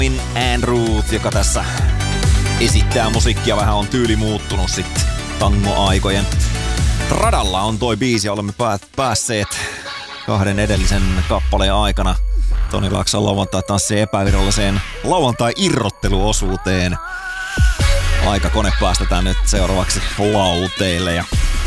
Andrews, joka tässä esittää musiikkia, vähän on tyyli muuttunut sitten tango-aikojen. Radalla on toi biisi ja olemme päässeet 2 edellisen kappaleen aikana Toni Laakson lauantai-tanssien epäviralliseen lauantai-irrotteluosuuteen. Aikakone päästetään nyt seuraavaksi lauteille ja